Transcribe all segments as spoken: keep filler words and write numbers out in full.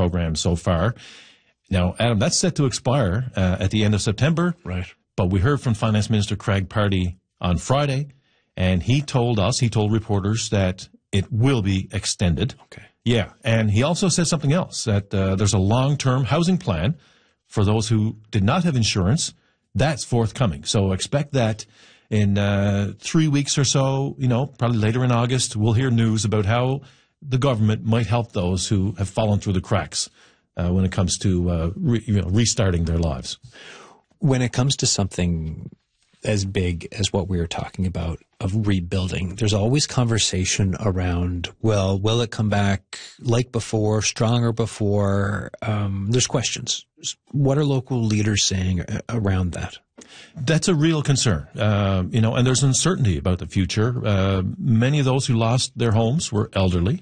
program so far. Now, Adam, that's set to expire uh, at the end of September. Right. But we heard from Finance Minister Craig Party on Friday, and he told us, he told reporters that it will be extended. Okay. Yeah, and he also said something else, that uh, there's a long-term housing plan for those who did not have insurance. That's forthcoming. So expect that in uh, three weeks or so, you know, probably later in August, we'll hear news about how the government might help those who have fallen through the cracks uh, when it comes to uh, re, you know, restarting their lives. When it comes to something as big as what we were talking about of rebuilding, there's always conversation around, well, will it come back like before, stronger before? Um, there's questions. What are local leaders saying around that? That's a real concern, uh, you know, and there's uncertainty about the future. Uh, many of those who lost their homes were elderly,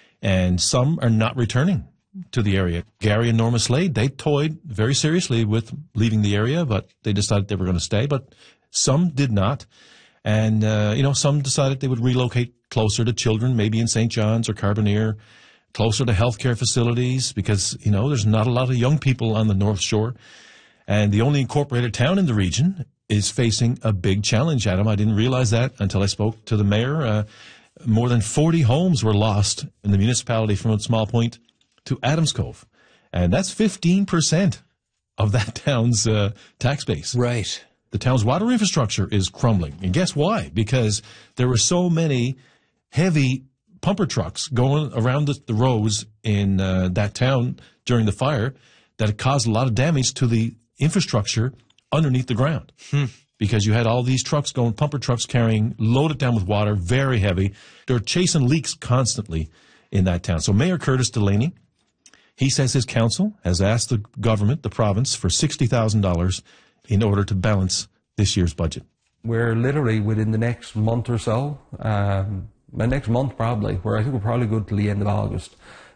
and some are not returning to the area. Gary and Norma Slade, they toyed very seriously with leaving the area, but they decided they were going to stay, but some did not. And, uh, you know, some decided they would relocate closer to children, maybe in Saint John's or Carbonear, closer to healthcare facilities, because, you know, there's not a lot of young people on the North Shore. And the only incorporated town in the region is facing a big challenge, Adam. I didn't realize that until I spoke to the mayor. Uh, more than forty homes were lost in the municipality from Small Point to Adams Cove. And that's fifteen percent of that town's uh, tax base. Right. The town's water infrastructure is crumbling. And guess why? Because there were so many heavy pumper trucks going around the, the roads in uh, that town during the fire that it caused a lot of damage to the infrastructure underneath the ground. Hmm. Because you had all these trucks going, pumper trucks carrying, loaded down with water, very heavy. They're chasing leaks constantly in that town. So Mayor Curtis Delaney, he says his council has asked the government, the province, for sixty thousand dollars in order to balance this year's budget. We're literally within the next month or so, um, the next month probably, where I think we're probably good till the end of August.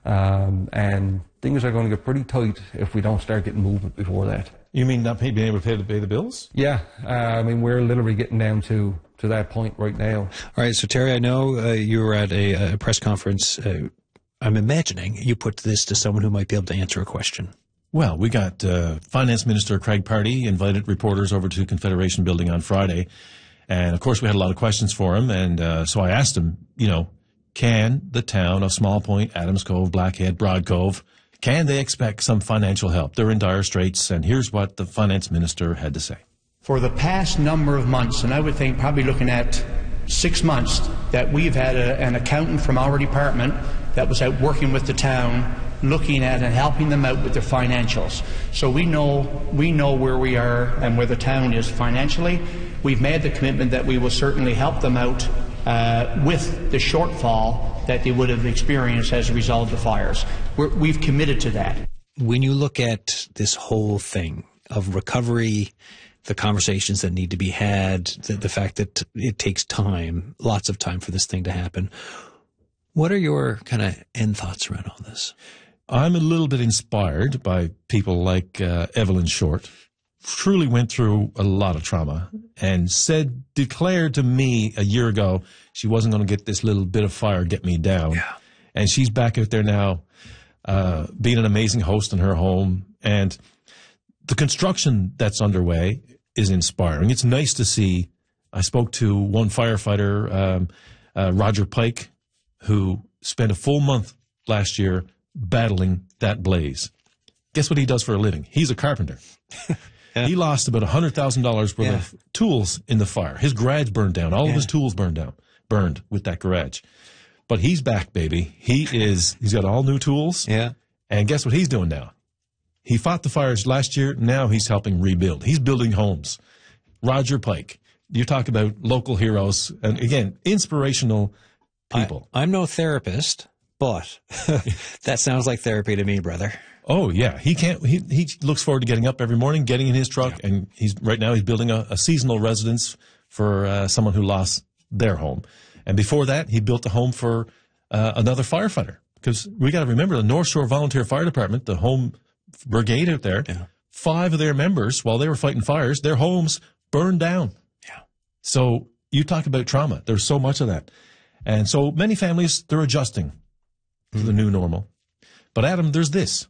Um, and things are going to get pretty tight if we don't start getting movement before that. You mean not pay, being able to pay the, pay the bills? Yeah, uh, I mean, we're literally getting down to, to that point right now. All right, so Terry, I know uh, you were at a, a press conference. Uh, I'm imagining you put this to someone who might be able to answer a question. Well, we got uh, Finance Minister Craig Party invited reporters over to Confederation Building on Friday. And, of course, we had a lot of questions for him. And uh, so I asked him, you know, can the town of Small Point, Adams Cove, Blackhead, Broad Cove, can they expect some financial help? They're in dire straits, and here's what the finance minister had to say. For the past number of months, and I would think probably looking at six months, that we've had a, an accountant from our department that was out working with the town, looking at and helping them out with their financials. So we know, we know where we are and where the town is financially. We've made the commitment that we will certainly help them out Uh, with the shortfall that they would have experienced as a result of the fires. We're, we've committed to that. When you look at this whole thing of recovery, the conversations that need to be had, the, the fact that it takes time, lots of time for this thing to happen, what are your kind of end thoughts around all this? I'm a little bit inspired by people like uh, Evelyn Short. Truly went through a lot of trauma and said, declared to me a year ago, she wasn't going to get this little bit of fire get me down. Yeah. And she's back out there now, uh, being an amazing host in her home. And the construction that's underway is inspiring. It's nice to see. I spoke to one firefighter, um, uh, Roger Pike, who spent a full month last year battling that blaze. Guess what he does for a living? He's a carpenter. Yeah. He lost about one hundred thousand dollars worth yeah. of tools in the fire. His garage burned down. All yeah. of his tools burned down, burned with that garage. But he's back, baby. He is, he's got all new tools. Yeah. And guess what he's doing now? He fought the fires last year. Now he's helping rebuild. He's building homes. Roger Pike. You talk about local heroes. And again, inspirational people. I, I'm no therapist, but that sounds like therapy to me, brother. Oh yeah, he can't. He he looks forward to getting up every morning, getting in his truck, yeah. and he's right now he's building a, a seasonal residence for uh, someone who lost their home. And before that, he built a home for uh, another firefighter. Because we got to remember the North Shore Volunteer Fire Department, the home brigade out there. Yeah. Five of their members, while they were fighting fires, their homes burned down. Yeah. So you talk about trauma. There's so much of that, and so many families they're adjusting mm-hmm. to the new normal. But Adam, there's this.